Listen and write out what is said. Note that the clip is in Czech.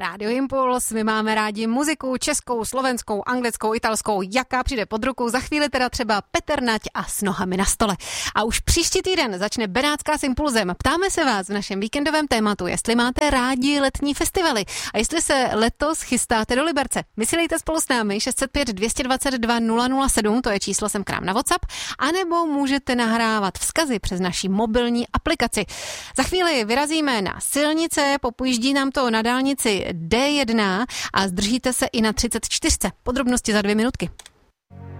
Rádio Impuls, my máme rádi muziku českou, slovenskou, anglickou, italskou, jaká přijde pod rukou. Za chvíli teda třeba Petr Nať a S nohami na stole. A už příští týden začne Benátská s Impulzem. Ptáme se vás v našem víkendovém tématu, jestli máte rádi letní festivaly a jestli se letos chystáte do Liberce. Vysílejte spolu s námi 605 222 007, to je číslo sem k nám na WhatsApp, anebo můžete nahrávat vzkazy přes naši mobilní aplikaci. Za chvíli vyrazíme na silnice, popojíždí nám to na dálnici D1 a zdržíte se i na 34. Podrobnosti za 2 minutky.